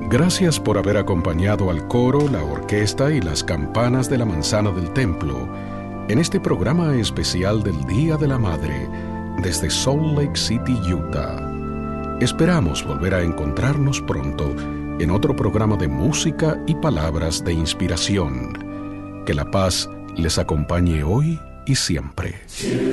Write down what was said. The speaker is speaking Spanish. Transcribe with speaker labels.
Speaker 1: Gracias por haber acompañado al coro, la orquesta y las campanas de la manzana del templo en este programa especial del Día de la Madre desde Salt Lake City, Utah. Esperamos volver a encontrarnos pronto en otro programa de música y palabras de inspiración. Que la paz les acompañe hoy y siempre.